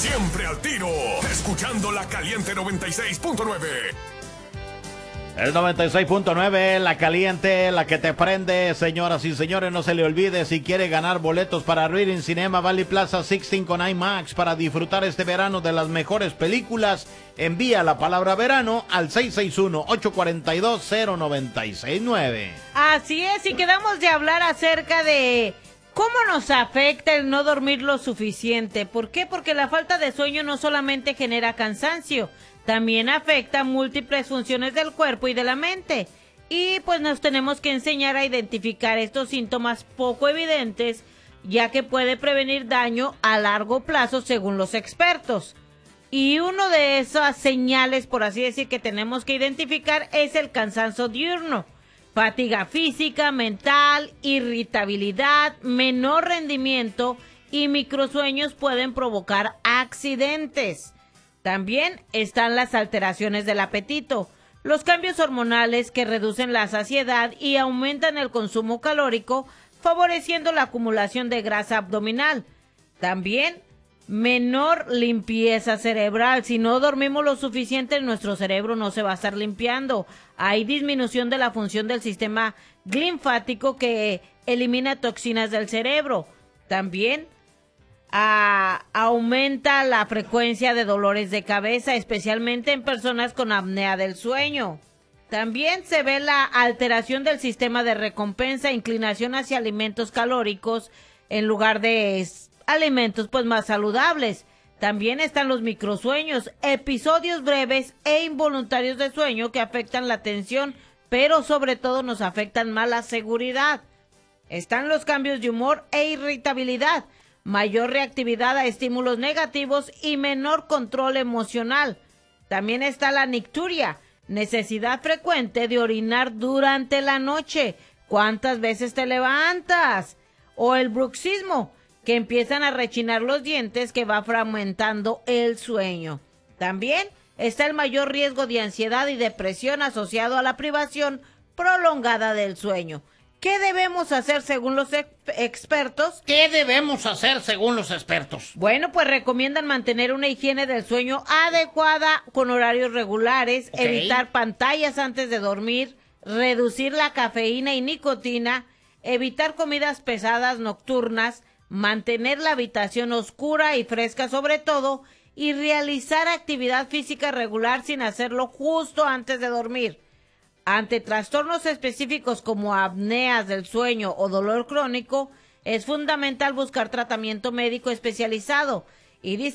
Siempre al tiro, escuchando La Caliente 96.9. El 96.9, La Caliente, la que te prende. Señoras y señores, no se le olvide, si quiere ganar boletos para Reading Cinema Valley Plaza 659 Max para disfrutar este verano de las mejores películas, envía la palabra verano al 661-842-0969. Así es, y quedamos de hablar acerca de cómo nos afecta el no dormir lo suficiente. ¿Por qué? Porque la falta de sueño no solamente genera cansancio, también afecta múltiples funciones del cuerpo y de la mente. Y pues nos tenemos que enseñar a identificar estos síntomas poco evidentes, ya que puede prevenir daño a largo plazo según los expertos. Y uno de esas señales, por así decir, que tenemos que identificar es el cansancio diurno. Fatiga física, mental, irritabilidad, menor rendimiento y microsueños pueden provocar accidentes. También están las alteraciones del apetito, los cambios hormonales que reducen la saciedad y aumentan el consumo calórico, favoreciendo la acumulación de grasa abdominal. También menor limpieza cerebral. Si no dormimos lo suficiente, nuestro cerebro no se va a estar limpiando. Hay disminución de la función del sistema linfático que elimina toxinas del cerebro. También aumenta la frecuencia de dolores de cabeza, especialmente en personas con apnea del sueño. También se ve la alteración del sistema de recompensa, inclinación hacia alimentos calóricos en lugar de alimentos pues más saludables. También están los microsueños, episodios breves e involuntarios de sueño que afectan la atención, pero sobre todo nos afectan más la seguridad. Están los cambios de humor e irritabilidad, mayor reactividad a estímulos negativos y menor control emocional. También está la nicturia, necesidad frecuente de orinar durante la noche. ¿Cuántas veces te levantas? O el bruxismo, que empiezan a rechinar los dientes, que va fragmentando el sueño. También está el mayor riesgo de ansiedad y depresión asociado a la privación prolongada del sueño. ¿Qué debemos hacer según los expertos? ¿Qué debemos hacer según los expertos? Bueno, pues recomiendan mantener una higiene del sueño adecuada con horarios regulares, evitar pantallas antes de dormir, reducir la cafeína y nicotina, evitar comidas pesadas nocturnas, mantener la habitación oscura y fresca sobre todo, y realizar actividad física regular sin hacerlo justo antes de dormir. Ante trastornos específicos como apneas del sueño o dolor crónico, es fundamental buscar tratamiento médico especializado. Y